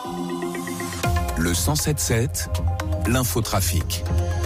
Le 107.7, l'infotrafic.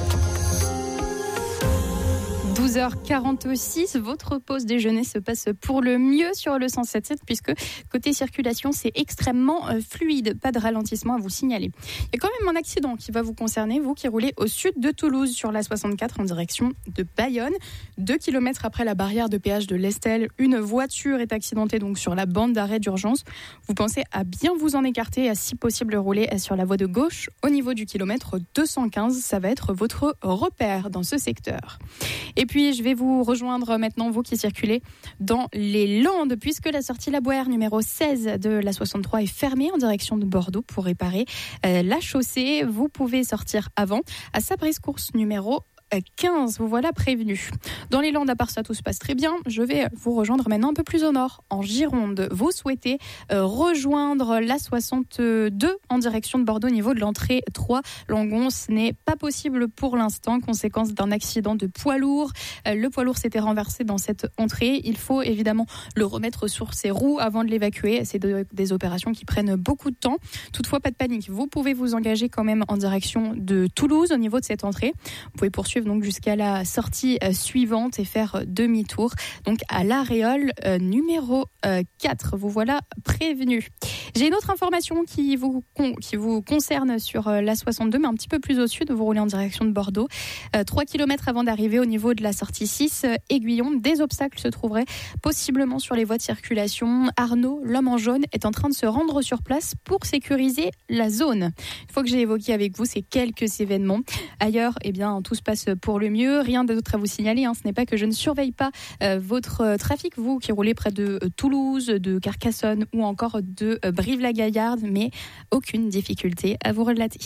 12h46, votre pause déjeuner se passe pour le mieux sur le 107.7 puisque côté circulation, c'est extrêmement fluide. Pas de ralentissement à vous signaler. Il y a quand même un accident qui va vous concerner, vous qui roulez au sud de Toulouse sur la 64 en direction de Bayonne. 2 km après la barrière de péage de l'Estel, une voiture est accidentée donc sur la bande d'arrêt d'urgence. Vous pensez à bien vous en écarter et à si possible rouler sur la voie de gauche au niveau du kilomètre 215. Ça va être votre repère dans ce secteur. Et puis, je vais vous rejoindre maintenant, vous qui circulez dans les Landes, puisque la sortie La Boère numéro 16 de la 63 est fermée en direction de Bordeaux pour réparer la chaussée. Vous pouvez sortir avant à Sabriscourse numéro 15, vous voilà prévenu. Dans les Landes, à part ça, tout se passe très bien. Je vais vous rejoindre maintenant un peu plus au nord, en Gironde. Vous souhaitez rejoindre la 62 en direction de Bordeaux au niveau de l'entrée 3. Langon, ce n'est pas possible pour l'instant, conséquence d'un accident de poids lourd. Le poids lourd s'était renversé dans cette entrée. Il faut évidemment le remettre sur ses roues avant de l'évacuer. C'est des opérations qui prennent beaucoup de temps. Toutefois, pas de panique. Vous pouvez vous engager quand même en direction de Toulouse au niveau de cette entrée. Vous pouvez poursuivre donc jusqu'à la sortie suivante et faire demi-tour donc à l'Aréole numéro 4. Vous voilà prévenu. J'ai une autre information qui vous concerne sur la 62 mais un petit peu plus au sud. Vous roulez en direction de Bordeaux. 3 km avant d'arriver au niveau de la sortie 6 Aiguillon, des obstacles se trouveraient possiblement sur les voies de circulation. Arnaud, l'homme en jaune, est en train de se rendre sur place pour sécuriser la zone. Une fois que j'ai évoqué avec vous ces quelques événements, ailleurs, eh bien, tout se passe pour le mieux. Rien d'autre à vous signaler. Ce n'est pas que je ne surveille pas votre trafic, vous qui roulez près de Toulouse, de Carcassonne ou encore de Brive-la-Gaillarde, mais aucune difficulté à vous relater.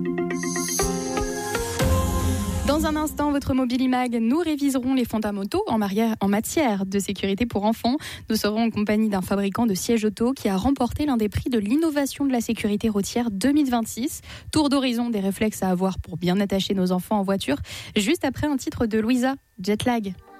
Dans un instant, votre Mobilimag, nous réviserons les fondamentaux en matière de sécurité pour enfants. Nous serons en compagnie d'un fabricant de sièges auto qui a remporté l'un des prix de l'innovation de la sécurité routière 2026. Tour d'horizon des réflexes à avoir pour bien attacher nos enfants en voiture, juste après un titre de Louisa, Jetlag.